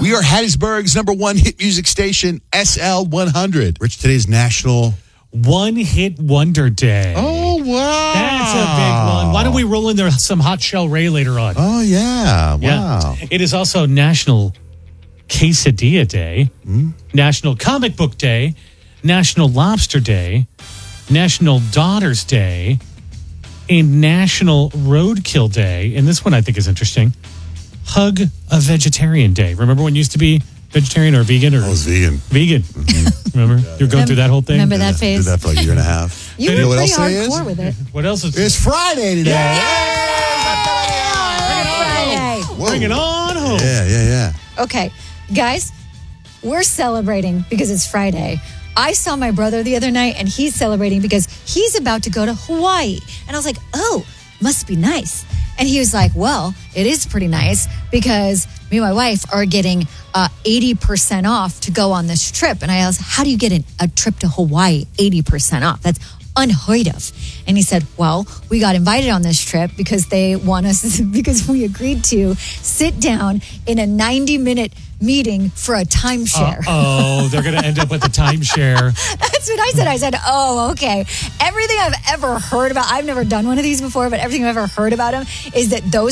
We are Hattiesburg's #1 hit music station, SL100. Rich, today's National One Hit Wonder Day. Oh, wow. That's a big one. Why don't we roll in there some Hot Shell Ray later on? Oh, yeah. Wow. Yeah. It is also National Quesadilla Day, National Comic Book Day, National Lobster Day, National Daughters Day, and National Roadkill Day. And this one I think is interesting. Hug a Vegetarian Day. Remember when you used to be vegetarian or vegan? Or I was vegan. Vegan. Remember? You're going through that whole thing? Remember that phase? Did that for like a year and a half. You know were what pretty else today hardcore is? with it. What else is It's Friday today. Friday. Whoa. Bring it on home. Yeah. Okay, guys, we're celebrating because it's Friday. I saw my brother the other night, and he's celebrating because he's about to go to Hawaii. And I was like, oh, must be nice. And he was like, well, it is pretty nice because me and my wife are getting 80% off to go on this trip. And I asked, how do you get a trip to Hawaii 80% off? That's unheard of. And he said, well, we got invited on this trip because they want us, because we agreed to sit down in a 90-minute meeting for a timeshare. Oh, they're going to end up with a timeshare. That's what I said. I said, oh, okay. Everything I've ever heard about, I've never done one of these before, but everything I've ever heard about them is that those